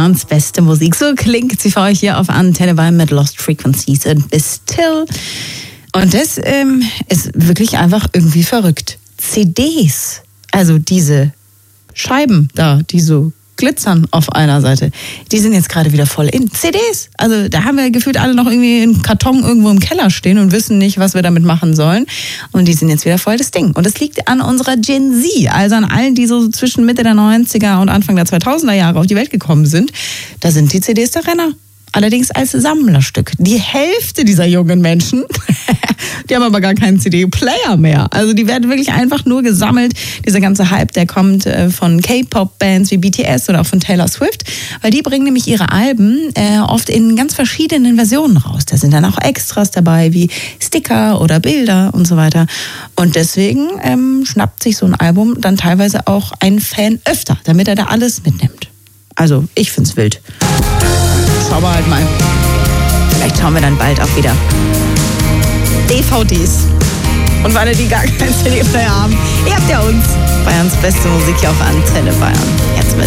Bayerns beste Musik. So klingt sie für euch hier auf Antenne Bayern mit Lost Frequencies und Be Still. Und das ist wirklich einfach irgendwie verrückt. CDs, also diese Scheiben da, die so glitzern auf einer Seite, die sind jetzt gerade wieder voll in. CDs, also da haben wir gefühlt alle noch irgendwie einen Karton irgendwo im Keller stehen und wissen nicht, was wir damit machen sollen. Und die sind jetzt wieder voll das Ding. Und das liegt an unserer Gen Z, also an allen, die so zwischen Mitte der 90er und Anfang der 2000er Jahre auf die Welt gekommen sind. Da sind die CDs der Renner. Allerdings als Sammlerstück. Die Hälfte dieser jungen Menschen, die haben aber gar keinen CD-Player mehr. Also die werden wirklich einfach nur gesammelt. Dieser ganze Hype, der kommt von K-Pop-Bands wie BTS oder auch von Taylor Swift, weil die bringen nämlich ihre Alben oft in ganz verschiedenen Versionen raus. Da sind dann auch Extras dabei, wie Sticker oder Bilder und so weiter. Und deswegen schnappt sich so ein Album dann teilweise auch ein Fan öfter, damit er da alles mitnimmt. Also ich find's wild. Schauen wir halt mal. Vielleicht schauen wir dann bald auch wieder DVDs. Und für alle, die gar keinen CD-Player haben, ihr habt ja uns. Bayerns beste Musik hier auf Antenne Bayern. Jetzt mit